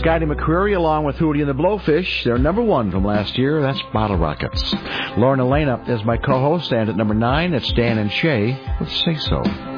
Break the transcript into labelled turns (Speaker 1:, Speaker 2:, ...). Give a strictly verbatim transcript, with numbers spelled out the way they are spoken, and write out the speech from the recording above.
Speaker 1: Scotty McCreery along with Hootie and the Blowfish. They're number one from last year. That's Bottle Rockets. Lauren Elena is my co-host, and at number nine, it's Dan and Shay with Say So.